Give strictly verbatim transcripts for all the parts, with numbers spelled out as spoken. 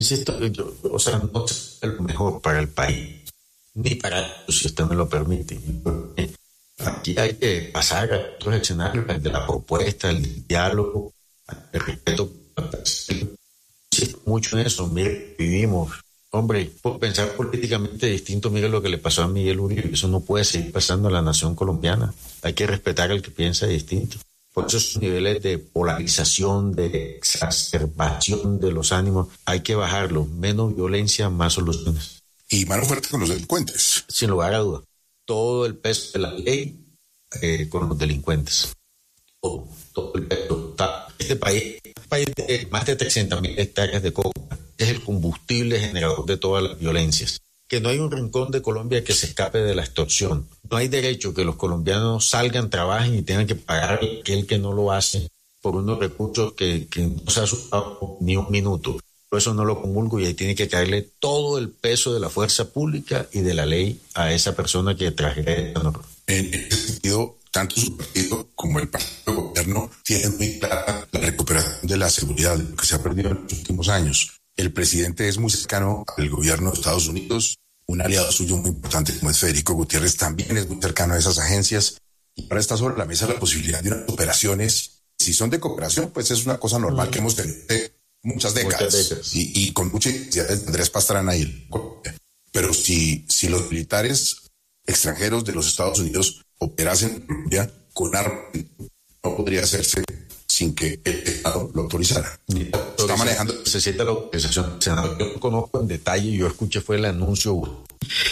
insisto, yo, o sea, no es lo mejor para el país, ni para, si usted me lo permite. Aquí hay que pasar a otros escenarios, el de la propuesta, el diálogo, el respeto. Insisto mucho en eso. Mire, vivimos, hombre, por pensar políticamente distinto, mire lo que le pasó a Miguel Uribe. Eso no puede seguir pasando a la nación colombiana. Hay que respetar al que piensa distinto. Por eso esos niveles de polarización, de exacerbación de los ánimos, hay que bajarlos. Menos violencia, más soluciones. Y mano fuerte con los delincuentes. Sin lugar a dudas. Todo el peso de la ley eh, con los delincuentes. Todo, todo el peso. Este país, un país de más de trescientas mil hectáreas de coca, es el combustible generador de todas las violencias. Que no hay un rincón de Colombia que se escape de la extorsión. No hay derecho que los colombianos salgan, trabajen y tengan que pagar a aquel que no lo hace por unos recursos que, que no se ha asustado ni un minuto. Por eso no lo comulgo y ahí tiene que caerle todo el peso de la fuerza pública y de la ley a esa persona que transgrede. En ese sentido, tanto su partido como el partido de gobierno tienen muy clara la recuperación de la seguridad, lo que se ha perdido en los últimos años. El presidente es muy cercano al gobierno de Estados Unidos, un aliado suyo muy importante como es Federico Gutiérrez también es muy cercano a esas agencias y ahora está sobre la mesa la posibilidad de unas operaciones. Si son de cooperación, pues es una cosa normal mm. que hemos tenido de muchas décadas, muchas décadas. Y, y con mucha intensidad de Andrés Pastrana y el... Pero si, si los militares extranjeros de los Estados Unidos operasen en Colombia con armas, no podría hacerse sin que el Senado lo autorizara. Está manejando. Se necesita la autorización del Senado. Yo no conozco en detalle, yo escuché fue el anuncio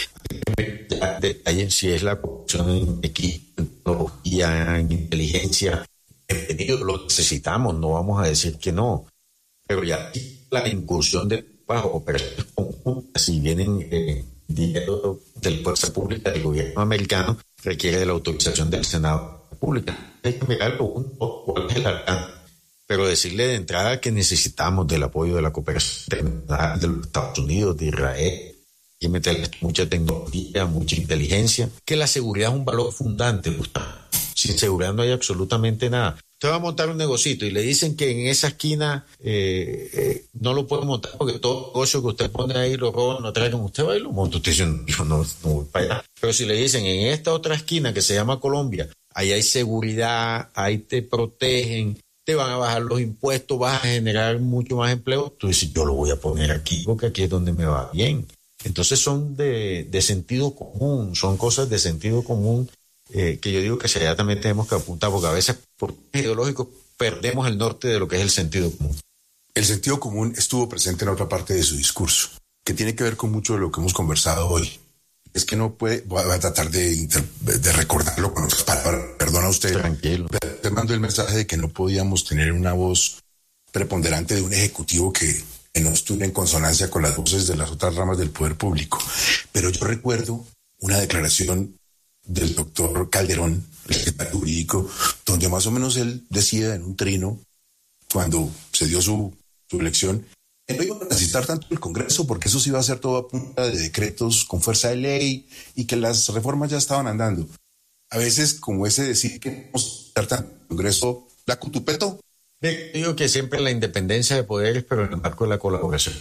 en detalle si es la corrupción en equipo, en tecnología, en inteligencia. Bienvenido, lo necesitamos, no vamos a decir que no. Pero ya la incursión de bajo operaciones conjuntas, si vienen eh, dinero de la fuerza pública del gobierno americano, requiere de la autorización del Senado pública. Hay que mirarlo un poco cuál es el alcance, pero decirle de entrada que necesitamos del apoyo de la cooperación de los Estados Unidos, de Israel, que meterle mucha tecnología, mucha inteligencia, que la seguridad es un valor fundante. Sin seguridad no hay absolutamente nada. Usted va a montar un negocito y le dicen que en esa esquina eh, eh, no lo puede montar porque todo negocio que usted pone ahí lo roban, lo traigan, usted va y lo monta. Usted dice, no, no, no voy para allá. Pero si le dicen en esta otra esquina que se llama Colombia, ahí hay seguridad, ahí te protegen, te van a bajar los impuestos, vas a generar mucho más empleo, tú dices, yo lo voy a poner aquí porque aquí es donde me va bien. Entonces son de, de sentido común, son cosas de sentido común eh, que yo digo que allá también tenemos que apuntar, porque a veces por ideológicos perdemos el norte de lo que es el sentido común. El sentido común estuvo presente en otra parte de su discurso, que tiene que ver con mucho de lo que hemos conversado hoy. Es que no puede, voy a tratar de, inter, de recordarlo con otras palabras, perdona usted. Tranquilo. Te mando el mensaje de que no podíamos tener una voz preponderante de un ejecutivo que, que no estuviera en consonancia con las voces de las otras ramas del poder público. Pero yo recuerdo una declaración del doctor Calderón, el secretario jurídico, donde más o menos él decía en un trino, cuando se dio su, su elección, que no iba a necesitar tanto el Congreso porque eso sí iba a ser todo a punta de decretos con fuerza de ley y que las reformas ya estaban andando. A veces, como ese decir que no vamos a necesitar tanto el Congreso, la cutupetó. Yo digo que siempre la independencia de poderes, pero en el marco de la colaboración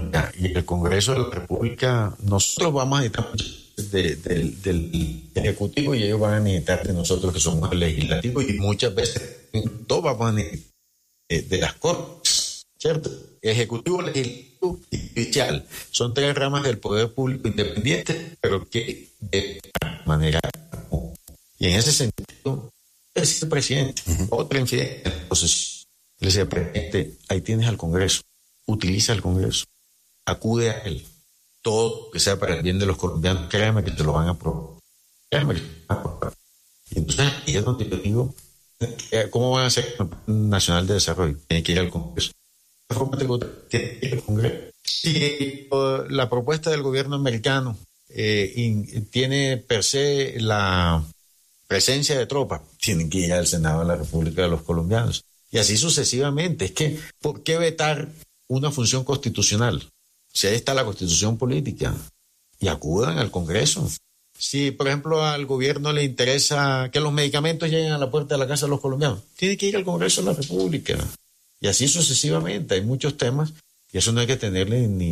y el Congreso de la República, nosotros vamos a necesitar de, de, del Ejecutivo y ellos van a necesitar de nosotros que somos el Legislativo y muchas veces todos vamos a necesitar de, de las Cortes, ¿cierto? Ejecutivo, Legislativo y Judicial. Son tres ramas del poder público independiente, pero que de manera... Y en ese sentido, es el presidente, uh-huh. Otra infidencia. Entonces, le decía, presidente, ahí tienes al Congreso, utiliza el Congreso, acude a él. Todo que sea para el bien de los colombianos, créame que te lo van a aprobar. Créame que te lo van a aprobar. Y entonces, ahí es donde yo digo, ¿cómo van a hacer el Plan Nacional de Desarrollo? Tiene que ir al Congreso. La forma tiene que ir al Congreso. Si uh, la propuesta del gobierno americano eh, in, tiene per se la presencia de tropas, tienen que ir al Senado de la República de los Colombianos. Y así sucesivamente. Es que, ¿por qué vetar una función constitucional? Si ahí está la constitución política, y acudan al Congreso. Si, por ejemplo, al gobierno le interesa que los medicamentos lleguen a la puerta de la casa de los colombianos, tiene que ir al Congreso de la República. Y así sucesivamente. Hay muchos temas Y eso no hay que tenerle ni